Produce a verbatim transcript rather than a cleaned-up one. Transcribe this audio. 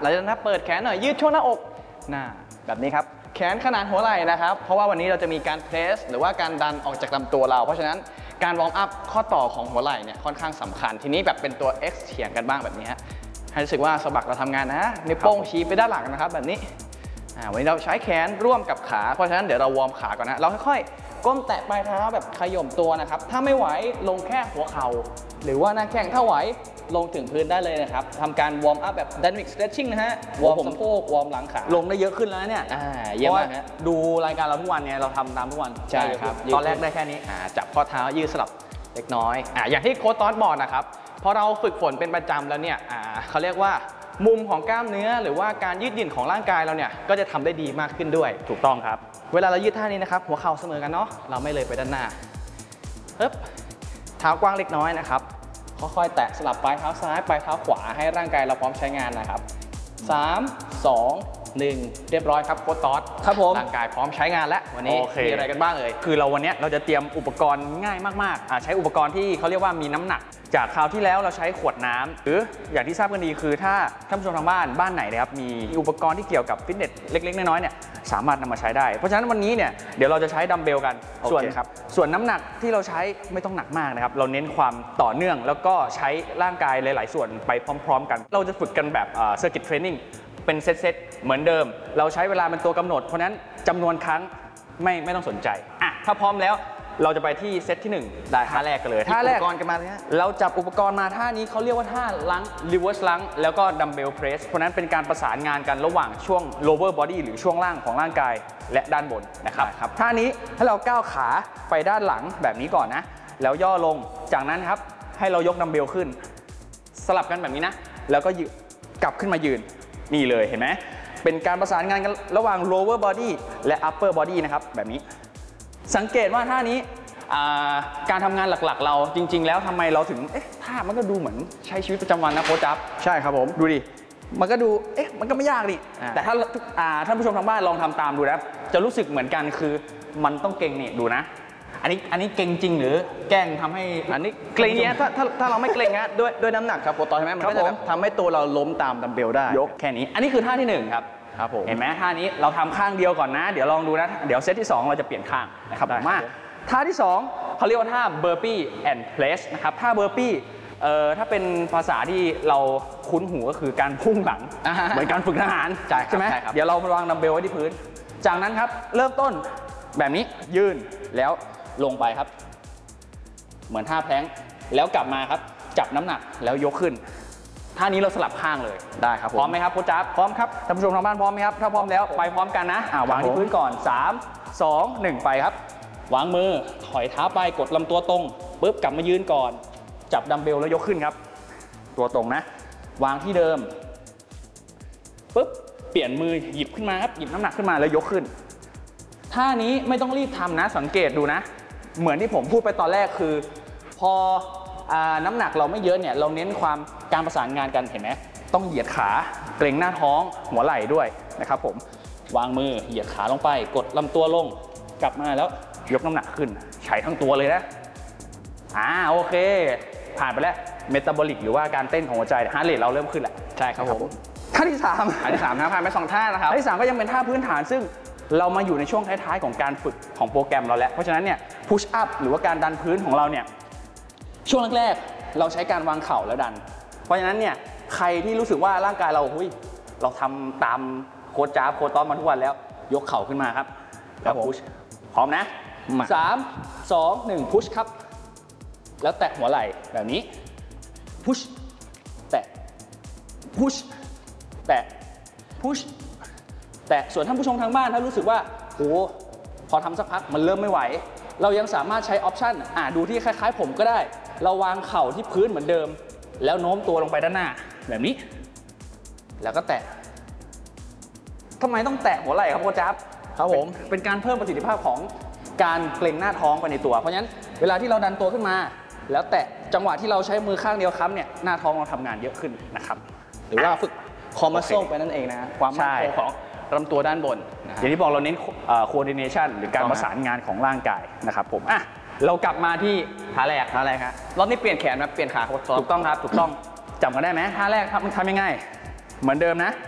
หลังจากนั้นเปิดแขนหน่อยยืดช่วงหน้าอกหน้าแบบนี้ครับแขนขนาดหัวไหล่นะครับเพราะว่าวันนี้เราจะมีการเพรสหรือว่าการดันออกจากลำตัวเราเพราะฉะนั้นการวอร์มอัพข้อต่อของหัวไหล่เนี่ยค่อนข้างสำคัญทีนี้แบบเป็นตัว X เฉียงกันบ้างแบบนี้ฮะให้รู้สึกว่าสะบักเราทำงานนะนิ้วโป้งชี้ไปด้านหลังนะครับแบบนี้วันนี้เราใช้แขนร่วมกับขาเพราะฉะนั้นเดี๋ยวเราวอร์มขาก่อนนะเราค่อยๆก้มแตะปลายเท้าแบบขย่มตัวนะครับถ้าไม่ไหวลงแค่หัวเข่าหรือว่าหน้าแข้งถ้าไหวลงถึงพื้นได้เลยนะครับทำการวอร์มอัพแบบ dynamic stretching นะฮะวอร์มสะโพกวอร์มหลังขาลงได้เยอะขึ้นแล้วเนี่ยอ่าเยอะมากฮะดูรายการเราทุกวันเนี่ยเราทำตามทุกวันใช่ครับตอนแรกได้แค่นี้อ่าจับข้อเท้ายืดสลับเล็กน้อยอ่าอย่างที่โค้ชตอสบอกนะครับพอเราฝึกฝนเป็นประจำแล้วเนี่ยอ่าเขาเรียกว่ามุมของกล้ามเนื้อหรือว่าการยืดหยุ่นของร่างกายเราเนี่ยก็จะทำได้ดีมากขึ้นด้วยถูกต้องครับเวลาเรายืดท่านี้นะครับหัวเข่าเสมอกันเนาะเราไม่เลยไปด้านหน้าปึ๊บเท้ากว้างเล็กน้อยนะครับค่อยๆแตะสลับปลายเท้าซ้ายปลายเท้าขวาให้ร่างกายเราพร้อมใช้งานนะครับสาม สอง หนึ่งเรียบร้อยครับโค้ชตอสครับผมร่างกายพร้อมใช้งานแล้ววันนี้มีอะไรกันบ้างเอ่ยคือเราวันนี้เราจะเตรียมอุปกรณ์ง่ายมากๆใช้อุปกรณ์ที่เขาเรียกว่ามีน้ำหนักจากคราวที่แล้วเราใช้ขวดน้ำหรืออย่างที่ทราบกันดีคือถ้าท่านผู้ชมทางบ้านบ้านไหนนะครับมีอุปกรณ์ที่เกี่ยวกับฟิตเนสเล็กๆน้อยๆเนี่ยสามารถนำมาใช้ได้เพราะฉะนั้นวันนี้เนี่ยเดี๋ยวเราจะใช้ดัมเบลกันส่วนครับส่วนน้ำหนักที่เราใช้ไม่ต้องหนักมากนะครับเราเน้นความต่อเนื่องแล้วก็ใช้ร่างกายหลายๆส่วนไปพร้อมๆกันเราจะฝึกกันแบบเซอร์กิตเทรนนิ่งเป็นเซตๆเหมือนเดิมเราใช้เวลาเป็นตัวกำหนดเพราะนั้นจำนวนครั้งไม่ไม่ต้องสนใจอ่ะถ้าพร้อมแล้วเราจะไปที่เซตที่หนึ่งได้ท่าแรกกันเลยท่าแรกอุปกรณ์กันมาเลยฮะเราจับอุปกรณ์มาท่านี้เขาเรียกว่าท่าลัง reverse ลังแล้วก็ดัมเบลเพรสเพราะนั้นเป็นการประสานงานกันระหว่างช่วง lower body หรือช่วงล่างของร่างกายและด้านบนนะครับท่านี้ให้เราก้าวขาไปด้านหลังแบบนี้ก่อนนะแล้วย่อลงจากนั้นครับให้เรายกดัมเบลขึ้นสลับกันแบบนี้นะแล้วก็ยืนกลับขึ้นมายืนนี่เลยเห็นไหมเป็นการประสานงานกันระหว่าง lower body และ upper body นะครับแบบนี้สังเกตว่าท่านี้การทำงานหลักๆเราจริงๆแล้วทำไมเราถึงเอ๊ะท่ามันก็ดูเหมือนใช้ชีวิตประจำวันนะโค้ชจับใช่ครับผมดูดิมันก็ดูเอ๊ะมันก็ไม่ยากดิแต่ถ้าท่านผู้ชมทางบ้านลองทำตามดูนะจะรู้สึกเหมือนกันคือมันต้องเก่งนี่ดูนะอันนี้อันนี้เก่งจริงหรือแกล้งทำให้อันนี้เกรงเนี้ยถ้าถ้าถ้าเราไม่เกรงฮะด้วยด้วยน้ำหนักครับโค้ชตอสใช่ไหมมันก็จะทำให้ตัวเราล้มตามดัมเบลได้ยกแค่นี้อันนี้คือท่าที่หนึ่งครับครับผมเห็นไหมท่านี้เราทำข้างเดียวก่อนนะเดี๋ยวลองดูนะเดี๋ยวเซตที่สองเราจะเปลี่ยนข้างนะครับมาท่าที่สองเขาเรียกว่าท่า burpee and place นะครับท่า burpee เอ่อถ้าเป็นภาษาที่เราคุ้นหูก็คือการพุ่งหลังเหมือนการฝึกทหารใช่ไหมเดี๋ยวเราวางดัมเบลไว้ที่พื้นจากนั้นครับเริ่มต้นแบบนี้ยืนแล้วลงไปครับเหมือนท่าแพลงแล้วกลับมาครับจับน้ำหนักแล้วยกขึ้นท่านี้เราสลับข้างเลยได้ครับพร้อมไหมครับโค้ชจ๊าบพร้อมครับท่านผู้ชมทางบ้านพร้อมไหมครับถ้าพร้อมแล้วไปพร้อมกันนะวางที่พื้นก่อนสาม สอง หนึ่งไปครับวางมือถอยเท้าไปกดลำตัวตรงปุ๊บกลับมายืนก่อนจับดัมเบลแล้วยกขึ้นครับตัวตรงนะวางที่เดิมปุ๊บเปลี่ยนมือหยิบขึ้นมาครับหยิบน้ำหนักขึ้นมาแล้วยกขึ้นท่านี้ไม่ต้องรีบทำนะสังเกตดูนะเหมือนที่ผมพูดไปตอนแรกคือพอน้ำหนักเราไม่เยอะเนี่ยเราเน้นความการประสานงานกันเห็นไหมต้องเหยียดขาเกร็งหน้าท้องหัวไหล่ด้วยนะครับผมวางมือเหยียดขาลงไปกดลำตัวลงกลับมาแล้วยกน้ำหนักขึ้นใช้ทั้งตัวเลยนะอ่าโอเคผ่านไปแล้วเมตาบอลิกหรือว่าการเต้นของหัวใจฮาร์ทเรทเราเริ่มขึ้นแล้วใช่ครับผมท่าที่สามท่าที่สามนะผ่านไปสองท่านะครับท่าที่สามก็ยังเป็นท่าพื้นฐานซึ่งเรามาอยู่ในช่วงท้ายๆของการฝึกของโปรแกรมเราแล้วเพราะฉะนั้นเนี่ยพุชอัพหรือว่าการดันพื้นของเราเนี่ยช่วงแรกๆเราใช้การวางเข่าแล้วดันเพราะฉะนั้นเนี่ยใครที่รู้สึกว่าร่างกายเราหุ้ยเราทำตามโค้ชจ้าโค้ชต้อมมาทุกวันแล้วยกเข่าขึ้นมาครับแล้วพุชพร้อมนะสาม สอง หนึ่งพุชครับแล้วแตะหัวไหล่แบบนี้พุชแตะพุชแตะพุชแตะส่วนท่านผู้ชมทางบ้านถ้ารู้สึกว่าโอ้พอทำสักพักมันเริ่มไม่ไหวเรายังสามารถใช้ออปชันอ่าดูที่คล้ายๆผมก็ได้เราวางเข่าที่พื้นเหมือนเดิมแล้วโน้มตัวลงไปด้านหน้าแบบนี้แล้วก็แตะทำไมต้องแตะหัวไหล่ครับโค้ชจ๊าบครับผมเป็นการเพิ่มประสิทธิภาพของการเกร็งหน้าท้องไปในตัวเพราะฉะนั้นเวลาที่เราดันตัวขึ้นมาแล้วแตะจังหวะที่เราใช้มือข้างเดียวค้ำเนี่ยหน้าท้องเราทำงานเยอะขึ้นนะครับหรือว่าฝึกคอมมัสโซไปนั่นเองนะความมั่นคงของลำตัวด้านบนอย่างที่บอกเราเน้น coordination หรือการประสานงานของร่างกายนะครับผมอ่ะเรากลับมาที่ท่าแรกท่าแรกครับรอบนี้เปลี่ยนแขนมาเปลี่ยนขาถูกต้องครับถูกต้องจำกันได้ไหมท่าแรกทำทำยังไงเหมือนเดิมนะ